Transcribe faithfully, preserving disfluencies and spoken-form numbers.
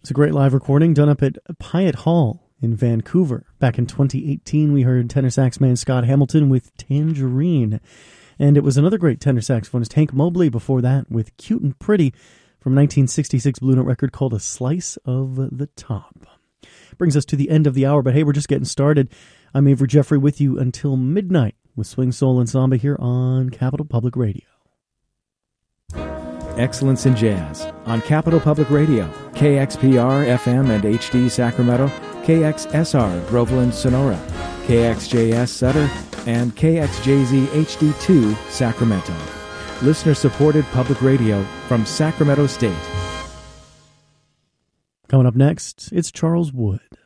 It's a great live recording done up at Pyatt Hall in Vancouver. Back in twenty eighteen, we heard tenor sax man Scott Hamilton with Tangerine. And it was another great tenor saxophonist, Hank Mobley, before that with Cute and Pretty from nineteen sixty-six Blue Note record called A Slice of the Top. Brings us to the end of the hour, but hey, we're just getting started. I'm Avery Jeffrey with you until midnight with Swing, Soul, and Samba here on Capital Public Radio. Excellence in Jazz on Capital Public Radio, K X P R F M and H D Sacramento, K X S R Groveland Sonora, K X J S Sutter, and K X J Z H D two Sacramento. Listener-supported public radio from Sacramento State. Coming up next, it's Charles Wood.